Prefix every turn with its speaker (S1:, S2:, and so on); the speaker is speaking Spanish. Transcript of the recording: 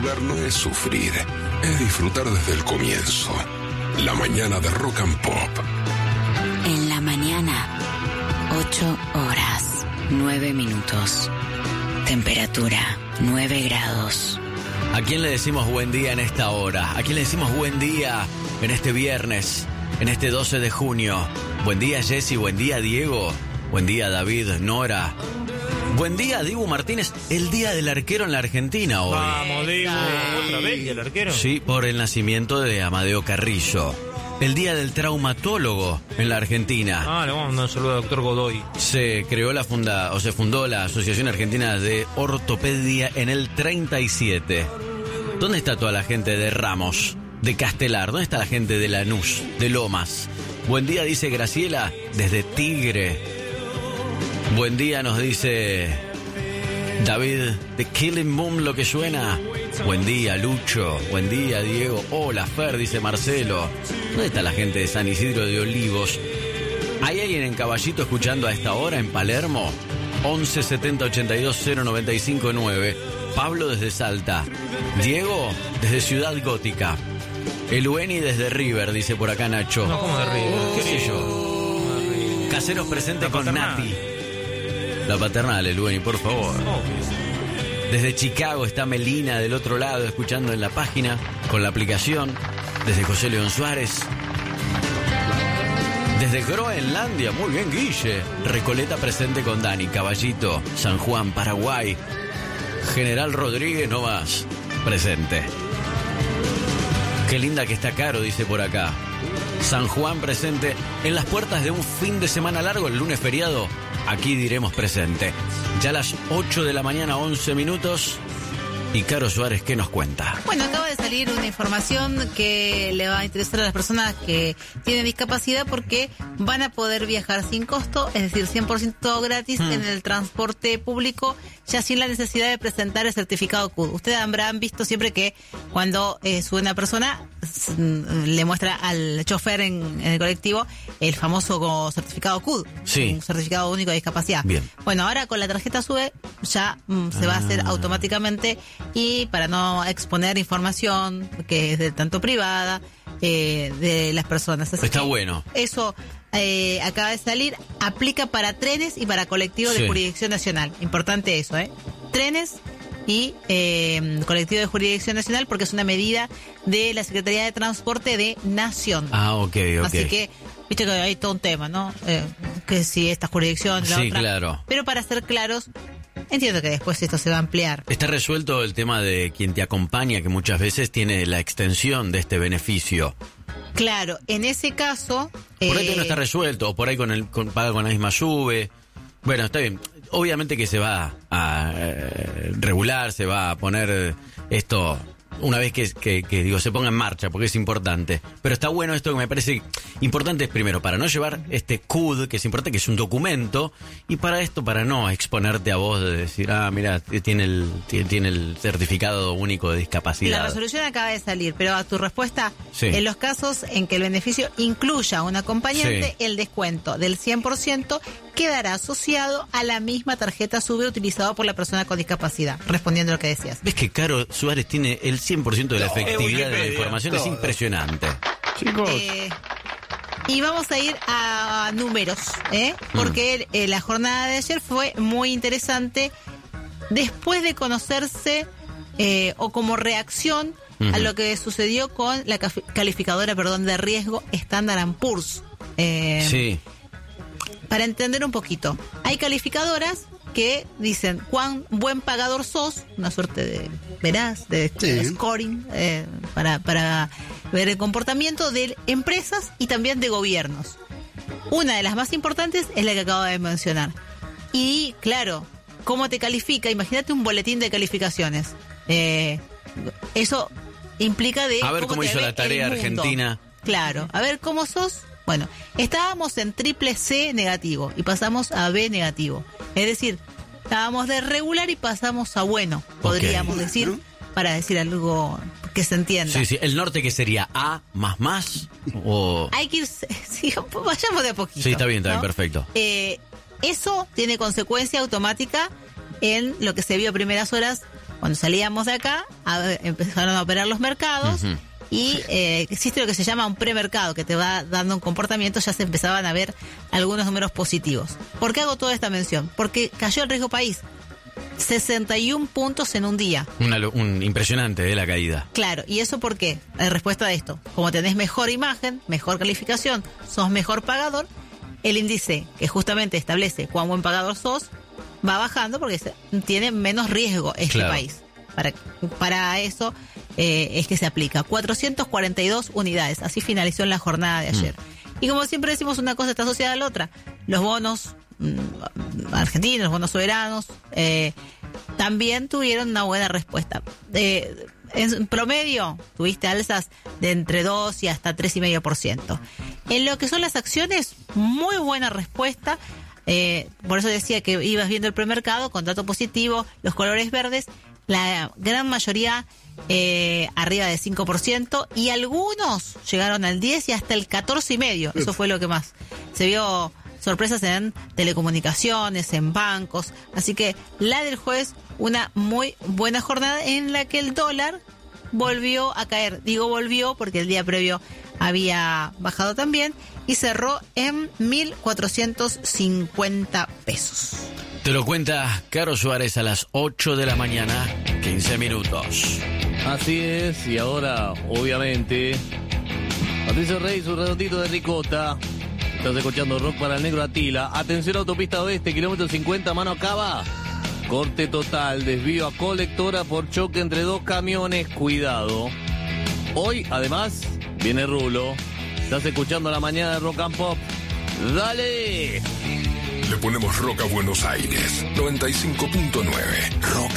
S1: resolver no es sufrir, es disfrutar desde el comienzo. La mañana de Rock and Pop.
S2: En la mañana, 8 horas, 9 minutos. Temperatura, 9 grados.
S3: ¿A quién le decimos buen día en esta hora? ¿A quién le decimos buen día en este viernes, en este 12 de junio? Buen día, Jessy. Buen día, Diego. Buen día, David, Nora. Buen día, Dibu Martínez. El día del arquero en la Argentina hoy.
S4: Vamos, Dibu. ¿Otra vez el arquero?
S3: Sí, por el nacimiento de Amadeo Carrillo. El día del traumatólogo en la Argentina.
S4: Le vamos a mandar un saludo al doctor Godoy.
S3: Se fundó la Asociación Argentina de Ortopedia en el 37. ¿Dónde está toda la gente de Ramos, de Castelar? ¿Dónde está la gente de Lanús, de Lomas? Buen día, dice Graciela, desde Tigre. Buen día, nos dice David, de Killing Boom, lo que suena. Buen día, Lucho. Buen día, Diego. Hola, Fer, dice Marcelo. ¿Dónde está la gente de San Isidro de Olivos? ¿Hay alguien en Caballito escuchando a esta hora en Palermo? 11 70 82 095 9. Pablo desde Salta. Diego desde Ciudad Gótica. Elueni desde River, dice por acá Nacho.
S4: No, ¿cómo de River?
S3: ¿Qué sé yo? Caseros presente con Nati. La paternal, Elueni, por favor. Desde Chicago está Melina del otro lado, escuchando en la página, con la aplicación. Desde José León Suárez. Desde Groenlandia, muy bien, Guille. Recoleta presente con Dani. Caballito, San Juan, Paraguay. General Rodríguez, no más. Presente. Qué linda que está Caro, dice por acá. San Juan presente. En las puertas de un fin de semana largo, el lunes feriado. Aquí diremos presente. Ya a las 8 de la mañana, 11 minutos. Y Caro Suárez, ¿qué nos cuenta?
S5: Bueno, acaba de salir una información que le va a interesar a las personas que tienen discapacidad porque van a poder viajar sin costo, es decir, 100% gratis en el transporte público, ya sin la necesidad de presentar el certificado CUD. Ustedes habrán visto siempre que cuando sube una persona, le muestra al chofer en el colectivo el famoso certificado CUD,
S3: sí.
S5: Un certificado único de discapacidad.
S3: Bien.
S5: Bueno, ahora con la tarjeta SUBE ya se va a hacer automáticamente. Y para no exponer información que es de tanto privada de las personas. Así
S3: está bueno.
S5: Eso acaba de salir. Aplica para trenes y para colectivos de jurisdicción nacional. Importante eso, trenes y colectivo de jurisdicción nacional, porque es una medida de la Secretaría de Transporte de Nación.
S3: Ok.
S5: Así que, viste que hay todo un tema, ¿no? Que si esta jurisdicción, la otra.
S3: Claro.
S5: Pero para ser claros, entiendo que después esto se va a ampliar.
S3: Está resuelto el tema de quien te acompaña, que muchas veces tiene la extensión de este beneficio.
S5: Claro, en ese caso...
S3: Por ahí no está resuelto, o por ahí paga con la misma SUBE. Bueno, está bien. Obviamente que se va a regular, se va a poner esto una vez que se ponga en marcha, porque es importante. Pero está bueno esto, que me parece importante, es primero, para no llevar este CUD, que es importante, que es un documento, y para esto, para no exponerte a vos de decir, mira, tiene el certificado único de discapacidad.
S5: La resolución acaba de salir, pero a tu respuesta,
S3: sí.
S5: En los casos en que el beneficio incluya un acompañante, el descuento del 100% quedará asociado a la misma tarjeta SUBE utilizada por la persona con discapacidad, respondiendo a lo que decías.
S3: ¿Ves que Caro Suárez tiene el 100% de la efectividad de la información? Es impresionante.
S4: Chicos.
S5: Y vamos a ir a números, porque la jornada de ayer fue muy interesante después de conocerse o como reacción a lo que sucedió con la calificadora de riesgo Standard & Poor's.
S3: Sí.
S5: Para entender un poquito, hay calificadoras que dicen cuán buen pagador sos, una suerte de scoring para ver el comportamiento de empresas y también de gobiernos. Una de las más importantes es la que acabo de mencionar. Y claro, ¿cómo te califica? Imagínate un boletín de calificaciones. Eso implica
S3: a ver cómo hizo la tarea Argentina.
S5: Claro, a ver cómo sos. Bueno, estábamos en triple C negativo y pasamos a B negativo. Es decir, estábamos de regular y pasamos a bueno, podríamos decir, para decir algo que se entienda.
S3: Sí, el norte, que sería A o...
S5: Hay que ir, sí, vayamos de a poquito.
S3: Sí, está bien, perfecto.
S5: Eso tiene consecuencia automática en lo que se vio a primeras horas Cuando salíamos de acá, empezaron a operar los mercados.
S3: Ujú.
S5: Y existe lo que se llama un premercado, que te va dando un comportamiento, ya se empezaban a ver algunos números positivos. ¿Por qué hago toda esta mención? Porque cayó el riesgo país. 61 puntos en un día.
S3: Impresionante la caída.
S5: Claro, ¿y eso por qué? Respuesta de esto. Como tenés mejor imagen, mejor calificación, sos mejor pagador, el índice que justamente establece cuán buen pagador sos, va bajando porque tiene menos riesgo este país. Para eso es que se aplica. 442 unidades. Así finalizó en la jornada de ayer. Y como siempre decimos, una cosa está asociada a la otra. Los bonos argentinos, los bonos soberanos, también tuvieron una buena respuesta. En promedio, tuviste alzas de entre 2 y hasta 3,5%. En lo que son las acciones, muy buena respuesta. Por eso decía que ibas viendo el premercado con dato positivo, los colores verdes, la gran mayoría arriba de 5%, y algunos llegaron al 10 y hasta el 14,5%. Eso fue lo que más se vio. Sorpresas en telecomunicaciones, en bancos. Así que la del jueves, una muy buena jornada en la que el dólar volvió a caer. Digo volvió porque el día previo había bajado también y cerró en 1.450 pesos.
S3: Te lo cuenta Caro Suárez a las 8 de la mañana, 15 minutos.
S6: Así es, y ahora, obviamente, Patricio Rey, su redondito de ricota. Estás escuchando Rock para el Negro Atila. Atención, autopista oeste, kilómetro 50, mano acaba. Corte total, desvío a colectora por choque entre dos camiones. Cuidado. Hoy, además, viene Rulo. Estás escuchando la mañana de Rock and Pop. ¡Dale!
S1: Le ponemos rock a Buenos Aires. 95.9. Rock